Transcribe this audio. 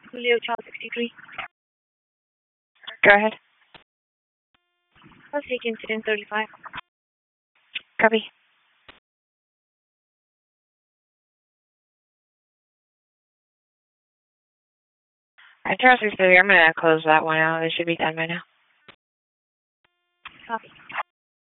Leo Child 63. Go ahead. Let's take incident 35. Copy. I trust you, Stevie. I'm going to close that one out. It should be done by now. Copy.